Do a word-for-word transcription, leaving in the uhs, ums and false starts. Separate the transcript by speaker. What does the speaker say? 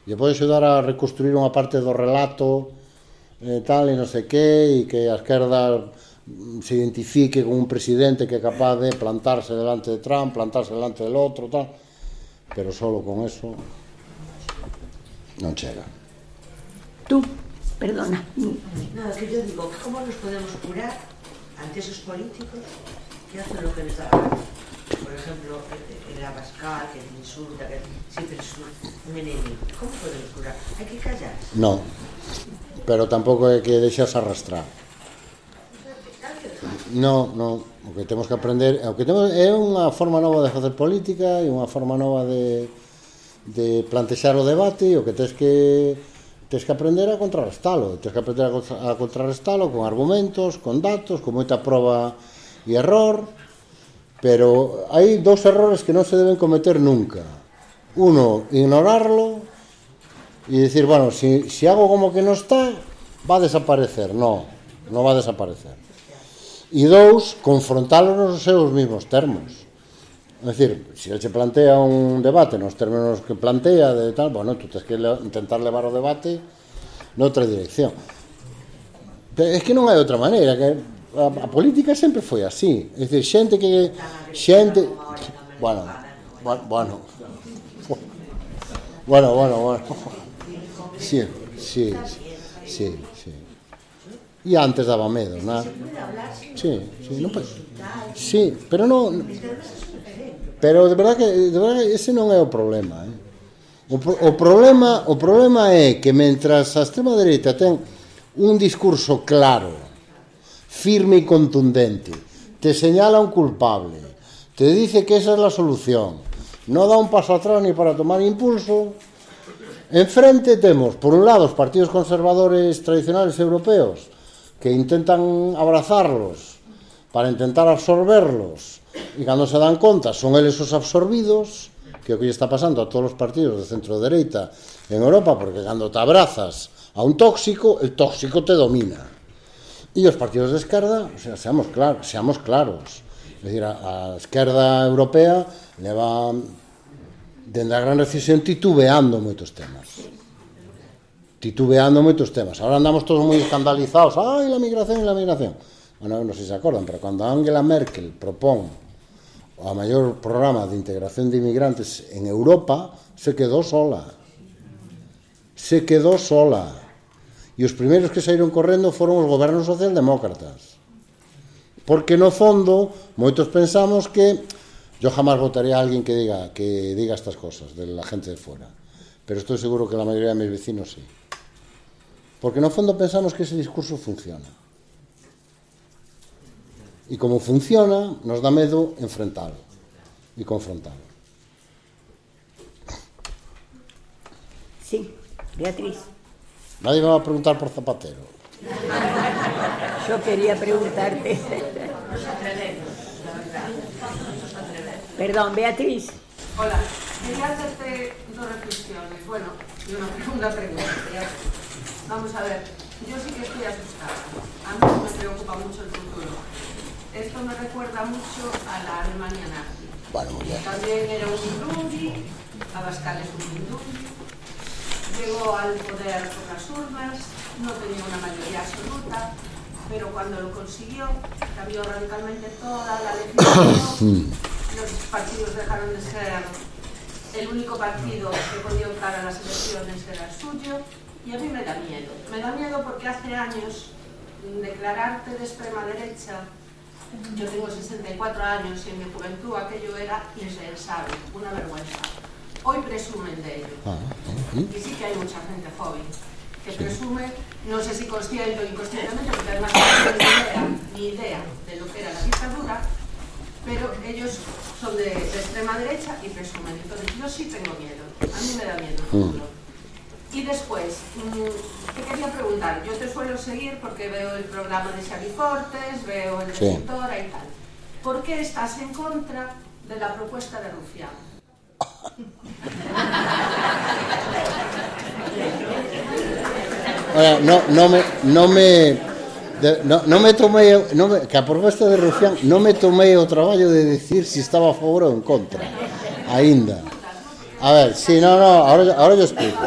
Speaker 1: lle pode axudar a reconstruir unha parte do relato e tal, e non sei que, e que a esquerda se identifique con un presidente que é capaz de plantarse delante de Trump, plantarse delante del outro, tal, pero solo con eso non chega.
Speaker 2: Tú, perdona.
Speaker 3: Nada, que yo digo, ¿cómo nos podemos curar ante esos políticos que hacen lo que les da la gana? Por ejemplo, el Abascal, que te insulta, que siempre es un enemigo. ¿Cómo podemos curar? ¿Hay que callar?
Speaker 1: No, pero tampouco é que deixas arrastrar. No, no, o que temos que aprender o que temos é unha forma nova de facer política e unha forma nova de, de plantexar o debate, e o que tens que tens que aprender a contrarrestalo, tens que aprender a contrarrestalo con argumentos, con datos, con moita proba e error, pero hai dous errores que non se deben cometer nunca. Uno, ignorarlo e dicir, bueno, si, si hago como que non está, va a desaparecer. No, non va a desaparecer. E dous, confrontalo nos seus mesmos termos. É dicir, se ele se plantea un debate nos términos que plantea de tal, bueno, tú tens que le, intentar levar o debate noutra dirección. Pero é que non hai outra maneira, que a, a política sempre foi así. É dicir, xente que xente, bueno, bueno. Bueno, bueno, bueno. Sí, sí, sí, sí. E antes daba medo, non? Sí, sí, non pues, sí, pero non, pero de verdade que de verdade ese non é o problema, eh. O, o problema, o problema é que mentras a extrema dereita ten un discurso claro, firme e contundente, te señala un culpable, te dice que esa é a solución, non dá un paso atrás ni para tomar impulso. Enfrente temos, por un lado, os partidos conservadores tradicionales europeos que intentan abrazarlos para intentar absorberlos, e cando se dan conta son eles os absorbidos, que é o que está pasando a todos os partidos de centro-dereita en Europa, porque cando te abrazas a un tóxico, el tóxico te domina. E os partidos de esquerda, o sea, seamos claros, seamos claros. É dicir, a, a esquerda europea leva dende a gran recesión titubeando moitos temas. Titubeando moitos temas. Ahora andamos todos moi escandalizados. Ai, la migración e la migración. Bueno, non sei se acordan, pero cando Angela Merkel propón o maior programa de integración de inmigrantes en Europa, se quedou sola. Se quedou sola. E os primeiros que saíron correndo foron os gobernos socialdemócratas. Porque no fondo, moitos pensamos que yo jamás votaría a alguien que diga que diga estas cosas de la gente de fuera. Pero estoy seguro que la mayoría de mis vecinos sí. Porque no fondo pensamos que ese discurso funciona. Y como funciona, nos da medo enfrentarlo y confrontarlo.
Speaker 2: Sí, Beatriz.
Speaker 1: Nadie me va a preguntar por Zapatero.
Speaker 2: Yo quería preguntarte. Perdón, Beatriz.
Speaker 4: Hola, quería hacerte dos reflexiones. Bueno, y una segunda pregunta. Vamos a ver, yo sí que estoy asustada. A mí me preocupa mucho el futuro. Esto me recuerda mucho a la Alemania nazi.
Speaker 1: Bueno, muy bien.
Speaker 4: También era un Mindundi, Abascal es un Mindundi. Llegó al poder por las urnas, no tenía una mayoría absoluta, pero cuando lo consiguió, cambió radicalmente toda la legislación. Los partidos dejaron de ser el único partido que podía optar a las elecciones, era el suyo, y a mí me da miedo. Me da miedo porque hace años declararte de extrema derecha, yo tengo sesenta y cuatro años y en mi juventud aquello era impensable, una vergüenza. Hoy presumen de ello. Y sí que hay mucha gente joven que presume, no sé si consciente o inconscientemente, porque además no tienen ni idea, ni idea de lo que era la dictadura, pero ellos son de, de extrema derecha y presumen. Entonces yo sí tengo miedo, a mí me da miedo el futuro. Y después, te quería preguntar, yo te suelo seguir porque veo el programa de Xavi Fortes, veo el de
Speaker 1: sí.
Speaker 4: Sectora y tal. ¿Por qué estás en contra de la propuesta de Rufián?
Speaker 1: Oye, no, no me... No me... De, no, no me tomei no me, que a proposta de Rufián non me tomei o traballo de decir si estaba a favor ou en contra aínda. A ver, si, sí, no, no, ahora, ahora yo explico.